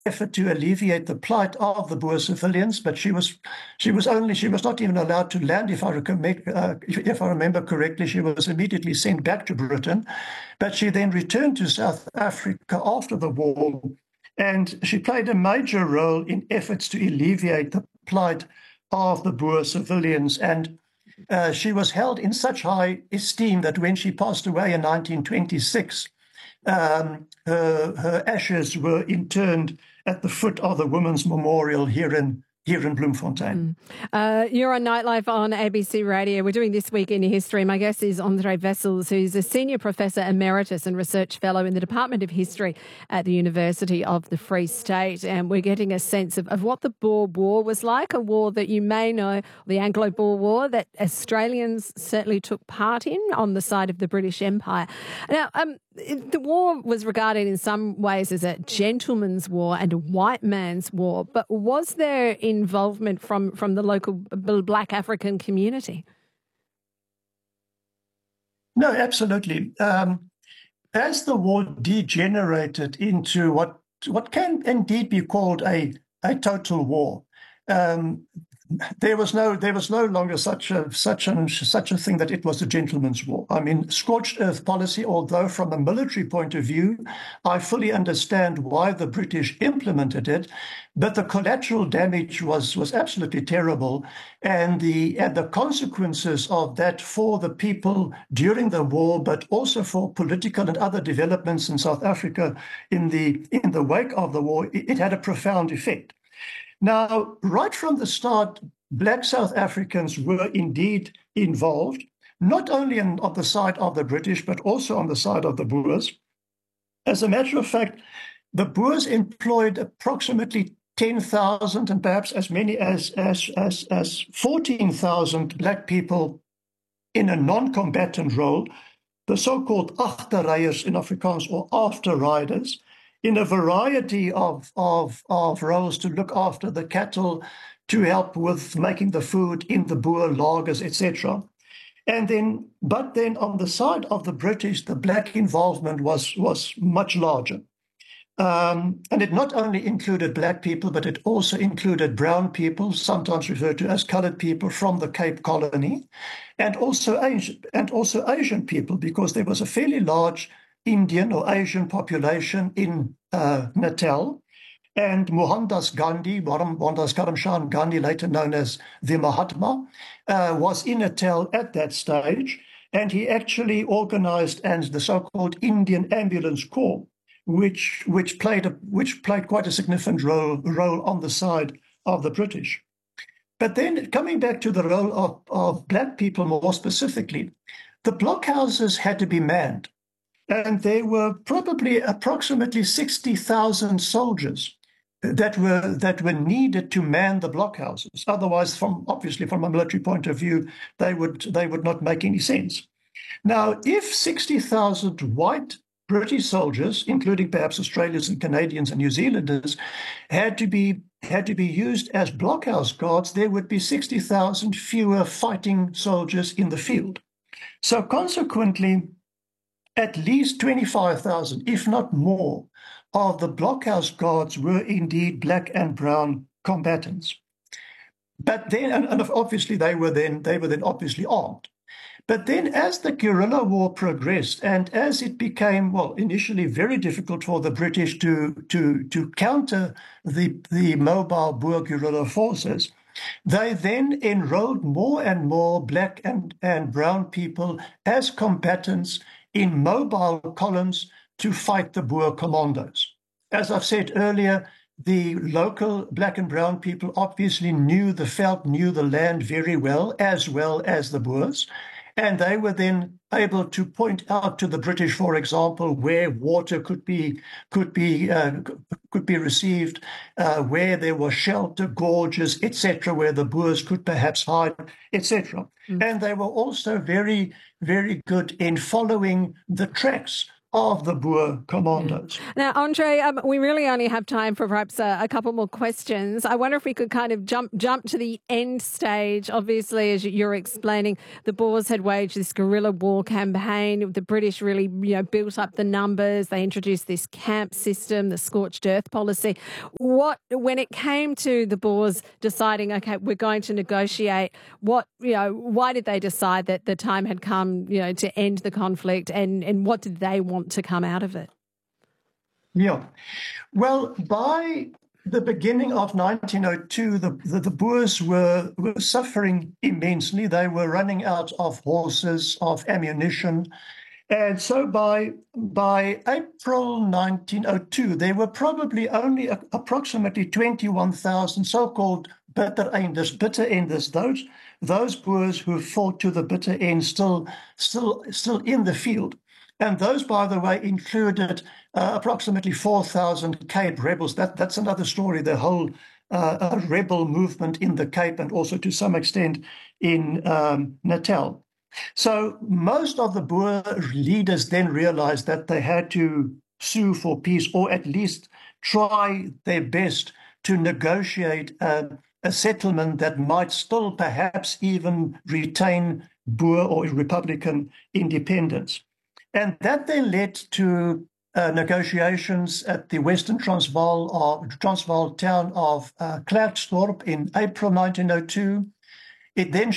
effort to alleviate the plight of the Boer civilians, but she was not even allowed to land. If I remember correctly, she was immediately sent back to Britain, but she then returned to South Africa after the war, and she played a major role in efforts to alleviate the plight of the Boer civilians. And she was held in such high esteem that when she passed away in 1926, her ashes were interned at the foot of the Women's Memorial here in Bloemfontein. You're on Nightlife on ABC Radio. We're doing This Week in History. My guest is Andre Wessels, who's a Senior Professor Emeritus and Research Fellow in the Department of History at the University of the Free State. And we're getting a sense of what the Boer War was like, a war that you may know, the Anglo-Boer War, that Australians certainly took part in on the side of the British Empire. Now, the war was regarded in some ways as a gentleman's war and a white man's war, but was there involvement from the local Black African community? No, absolutely. As the war degenerated into what can indeed be called a total war, there was no longer such a thing that it was a gentleman's war. I mean, scorched earth policy, although from a military point of view, I fully understand why the British implemented it, but the collateral damage was absolutely terrible, and the consequences of that for the people during the war, but also for political and other developments in South Africa in the wake of the war, it had a profound effect. Now, right from the start, Black South Africans were indeed involved, not only on the side of the British, but also on the side of the Boers. As a matter of fact, the Boers employed approximately 10,000 and perhaps as many as 14,000 Black people in a non-combatant role, the so-called agterryers in Afrikaans, or after riders, in a variety of roles to look after the cattle, to help with making the food in the Boer lagers, etc. But then on the side of the British, the Black involvement was much larger. And it not only included Black people, but it also included brown people, sometimes referred to as colored people from the Cape Colony, and also Asian people, because there was a fairly large Indian or Asian population in Natal, and Mohandas Karamchand Gandhi, later known as the Mahatma, was in Natal at that stage, and he actually organized the so-called Indian Ambulance Corps, which played quite a significant role on the side of the British. But then coming back to the role of Black people more specifically, the blockhouses had to be manned. And there were probably approximately 60,000 soldiers that were needed to man the blockhouses. Otherwise, obviously from a military point of view, they would not make any sense. Now, if 60,000 white British soldiers, including perhaps Australians and Canadians and New Zealanders, had to be used as blockhouse guards, there would be 60,000 fewer fighting soldiers in the field. So consequently, at least 25,000, if not more, of the blockhouse guards were indeed Black and brown combatants. But then, and obviously they were then obviously armed. But then as the guerrilla war progressed, and as it became, initially very difficult for the British to counter the mobile Boer guerrilla forces, they then enrolled more and more Black and brown people as combatants in mobile columns to fight the Boer commandos. As I've said earlier, the local Black and brown people obviously knew the land very well as the Boers, and they were then able to point out to the British, for example, where water could be received, where there was shelter, gorges, etc., where the Boers could perhaps hide, etc. And they were also very, very good in following the tracks of the Boer commandos. Now, Andre, we really only have time for perhaps a couple more questions. I wonder if we could kind of jump to the end stage. Obviously, as you're explaining, the Boers had waged this guerrilla war campaign. The British really, built up the numbers. They introduced this camp system, the scorched earth policy. When it came to the Boers deciding, okay, we're going to negotiate, why did they decide that the time had come, to end the conflict, and what did they want to come out of it? Yeah. Well, by the beginning of 1902, the Boers were suffering immensely. They were running out of horses, of ammunition. And so by April 1902, there were probably only approximately 21,000 so-called bitter enders, those Boers who fought to the bitter end, still in the field. And those, by the way, included approximately 4,000 Cape rebels. That's another story, the whole rebel movement in the Cape and also to some extent in Natal. So most of the Boer leaders then realized that they had to sue for peace, or at least try their best to negotiate a settlement that might still perhaps even retain Boer or Republican independence. And that then led to negotiations at the Western Transvaal town of Klerksdorp in April 1902. It then